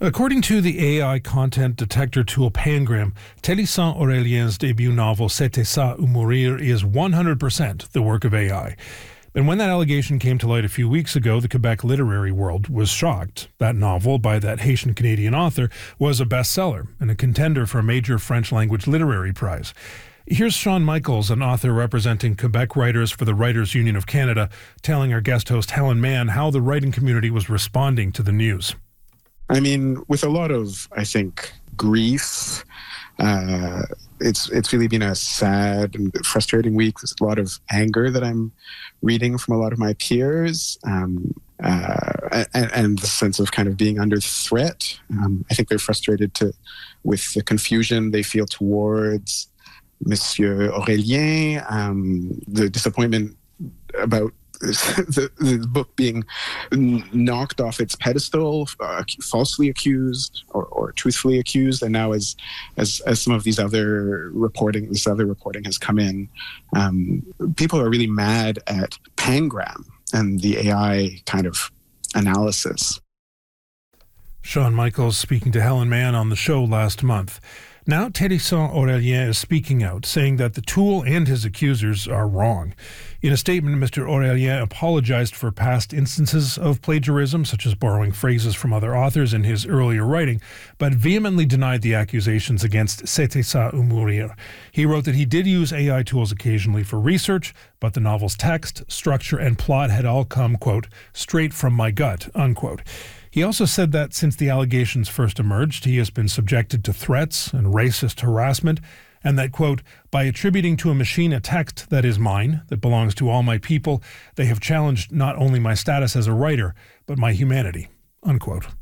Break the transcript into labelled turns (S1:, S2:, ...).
S1: According to the AI content detector tool Pangram, Teddy Saint-Aurelien's debut novel C'était ça ou mourir is 100% the work of AI. And when that allegation came to light a few weeks ago, the Quebec literary world was shocked. That novel, by that Haitian-Canadian author, was a bestseller and a contender for a major French-language literary prize. Here's Sean Michaels, an author representing Quebec writers for the Writers' Union of Canada, telling our guest host Helen Mann how the writing community was responding to the news.
S2: I mean, with a lot of, I think, grief, it's really been a sad and frustrating week. There's a lot of anger that I'm reading from a lot of my peers, and the sense of kind of being under threat. I think they're frustrated with the confusion they feel towards Monsieur Aurélien, the disappointment about the book being knocked off its pedestal, falsely accused or truthfully accused, and now as some of this other reporting has come in, people are really mad at Pangram and the AI kind of analysis.
S1: Sean Michaels speaking to Helen Mann on the show last month. Now Teddy Saint-Aurelien is speaking out, saying that the tool and his accusers are wrong. In a statement, Mr. Aurelien apologized for past instances of plagiarism, such as borrowing phrases from other authors in his earlier writing, but vehemently denied the accusations against C'était ça ou mourir. He wrote that he did use AI tools occasionally for research, but the novel's text, structure, and plot had all come, quote, straight from my gut, unquote. He also said that since the allegations first emerged, he has been subjected to threats and racist harassment, and that, quote, by attributing to a machine a text that is mine, that belongs to all my people, they have challenged not only my status as a writer, but my humanity, unquote.